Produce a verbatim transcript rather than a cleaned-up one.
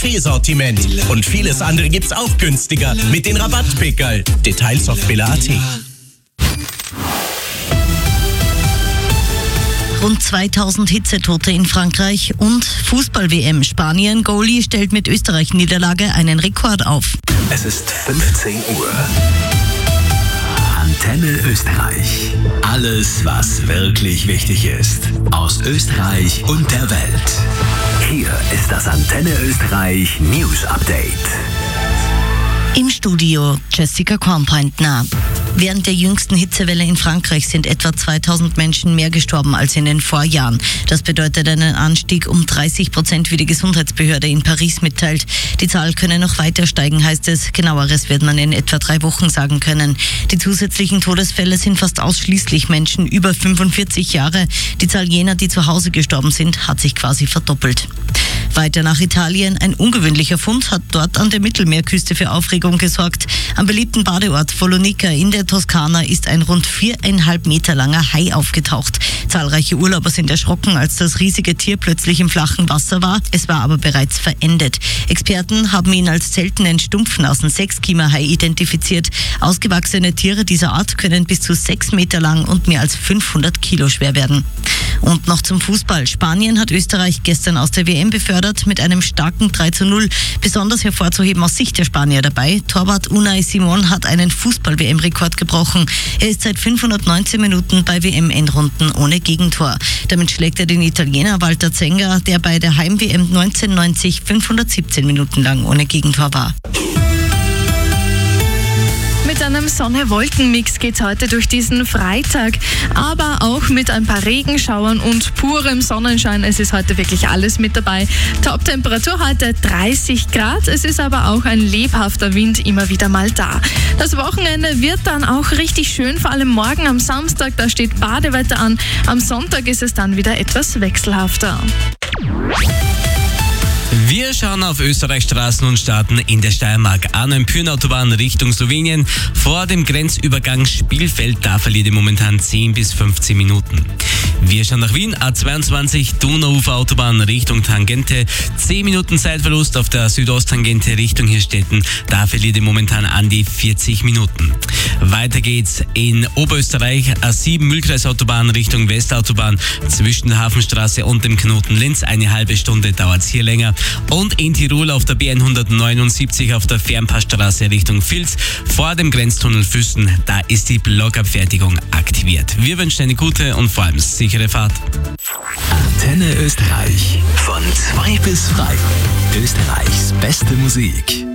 Kaffeesortiment. Und vieles andere gibt's auch günstiger mit den Rabattpickerl. Details auf billa punkt a t. Rund zweitausend Hitzetote in Frankreich und Fußball-W M. Spanien Goalie stellt mit Österreich-Niederlage einen Rekord auf. Es ist fünfzehn Uhr. Antenne Österreich. Alles, was wirklich wichtig ist. Aus Österreich und der Welt. Hier ist das Antenne Österreich News Update. Im Studio Jessica Kornpointner. Während der jüngsten Hitzewelle in Frankreich sind etwa zweitausend Menschen mehr gestorben als in den Vorjahren. Das bedeutet einen Anstieg um dreißig Prozent, wie die Gesundheitsbehörde in Paris mitteilt. Die Zahl könne noch weiter steigen, heißt es. Genaueres wird man in etwa drei Wochen sagen können. Die zusätzlichen Todesfälle sind fast ausschließlich Menschen über fünfundvierzig Jahre. Die Zahl jener, die zu Hause gestorben sind, hat sich quasi verdoppelt. Weiter nach Italien. Ein ungewöhnlicher Fund hat dort an der Mittelmeerküste für Aufregung gesorgt. Am beliebten Badeort Follonica in der Toskana ist ein rund viereinhalb Meter langer Hai aufgetaucht. Zahlreiche Urlauber sind erschrocken, als das riesige Tier plötzlich im flachen Wasser war. Es war aber bereits verendet. Experten haben ihn als seltenen Stumpfnasen Sechskiemer-Hai identifiziert. Ausgewachsene Tiere dieser Art können bis zu sechs Meter lang und mehr als fünfhundert Kilo schwer werden. Und noch zum Fußball. Spanien hat Österreich gestern aus der W M befördert mit einem starken drei zu null. Besonders hervorzuheben aus Sicht der Spanier dabei. Torwart Unai Simón hat einen Fußball-W M-Rekord gebrochen. Er ist seit fünfhundertneunzehn Minuten bei W M-Endrunden ohne Gegentor. Damit schlägt er den Italiener Walter Zenga, der bei der Heim-W M neunzehnhundertneunzig fünfhundertsiebzehn Minuten lang ohne Gegentor war. Mit einem Sonne-Wolken-Mix geht's heute durch diesen Freitag, aber auch mit ein paar Regenschauern und purem Sonnenschein. Es ist heute wirklich alles mit dabei. Top-Temperatur heute dreißig Grad. Es ist aber auch ein lebhafter Wind immer wieder mal da. Das Wochenende wird dann auch richtig schön, vor allem morgen am Samstag, da steht Badewetter an. Am Sonntag ist es dann wieder etwas wechselhafter. Wir schauen auf Österreichs Straßen und starten in der Steiermark an der Pyreneenautobahn Richtung Slowenien. Vor dem Grenzübergang Spielfeld, da verliert ihr momentan zehn bis fünfzehn Minuten. Wir schauen nach Wien, A zweiundzwanzig Donauuferautobahn Richtung Tangente. zehn Minuten Zeitverlust auf der Südosttangente Richtung Hirstetten. Da verliert ihr momentan an die vierzig Minuten. Weiter geht's in Oberösterreich, A sieben Mühlkreisautobahn Richtung Westautobahn zwischen der Hafenstraße und dem Knoten Linz. Eine halbe Stunde dauert's hier länger. Und in Tirol auf der B hundertneunundsiebzig auf der Fernpassstraße Richtung Vils vor dem Grenztunnel Füssen, da ist die Blockabfertigung aktiviert. Wir wünschen eine gute und vor allem sichere Fahrt. Antenne Österreich. Von zwei bis frei. Österreichs beste Musik.